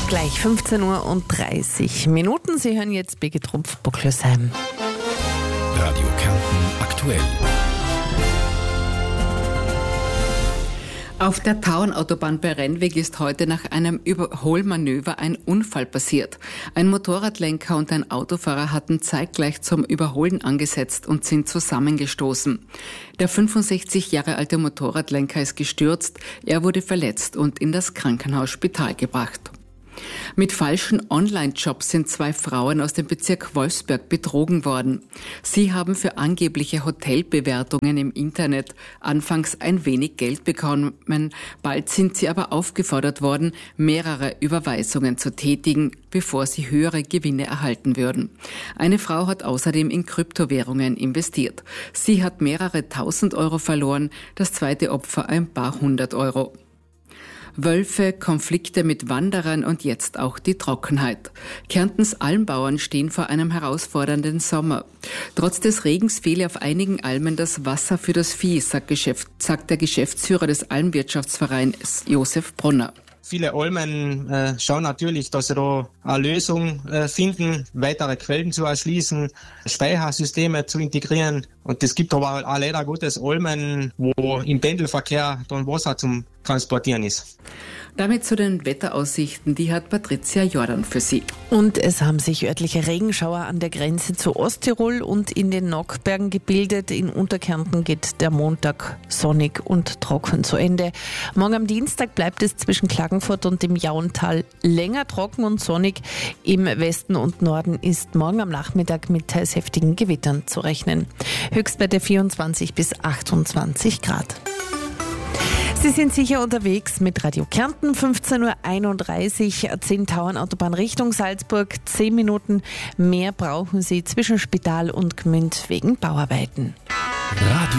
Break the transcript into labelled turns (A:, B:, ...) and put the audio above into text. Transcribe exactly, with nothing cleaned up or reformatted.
A: Gleich fünfzehn Uhr und dreißig Minuten. Sie hören jetzt B G Trumpf Bucklesheim.
B: Radio Kärnten aktuell.
C: Auf der Tauernautobahn bei Rennweg ist heute nach einem Überholmanöver ein Unfall passiert. Ein Motorradlenker und ein Autofahrer hatten zeitgleich zum Überholen angesetzt und sind zusammengestoßen. Der fünfundsechzig Jahre alte Motorradlenker ist gestürzt, er wurde verletzt und in das Krankenhaus Spital gebracht. Mit falschen Online-Jobs sind zwei Frauen aus dem Bezirk Wolfsberg betrogen worden. Sie haben für angebliche Hotelbewertungen im Internet anfangs ein wenig Geld bekommen. Bald sind sie aber aufgefordert worden, mehrere Überweisungen zu tätigen, bevor sie höhere Gewinne erhalten würden. Eine Frau hat außerdem in Kryptowährungen investiert. Sie hat mehrere tausend Euro verloren, das zweite Opfer ein paar hundert Euro. Wölfe, Konflikte mit Wanderern und jetzt auch die Trockenheit. Kärntens Almbauern stehen vor einem herausfordernden Sommer. Trotz des Regens fehle auf einigen Almen das Wasser für das Vieh, sagt, Geschäft, sagt der Geschäftsführer des Almwirtschaftsvereins Josef Brunner.
D: Viele Almen äh, schauen natürlich, dass sie da eine Lösung äh, finden, weitere Quellen zu erschließen, Speichersysteme zu integrieren. Und es gibt aber auch leider Gottes Almen, wo im Pendelverkehr dann Wasser zum Transportieren ist.
C: Damit zu den Wetteraussichten, die hat Patricia Jordan für Sie.
A: Und es haben sich örtliche Regenschauer an der Grenze zu Osttirol und in den Nockbergen gebildet. In Unterkärnten geht der Montag sonnig und trocken zu Ende. Morgen am Dienstag bleibt es zwischen Klagenfurt und dem Jauental länger trocken und sonnig. Im Westen und Norden ist morgen am Nachmittag mit teils heftigen Gewittern zu rechnen. Höchstwerte vierundzwanzig bis achtundzwanzig Grad. Sie sind sicher unterwegs mit Radio Kärnten, fünfzehn Uhr einunddreißig, zehn Tauernautobahn Richtung Salzburg, zehn Minuten mehr brauchen Sie zwischen Spital und Gmünd wegen Bauarbeiten.
B: Radio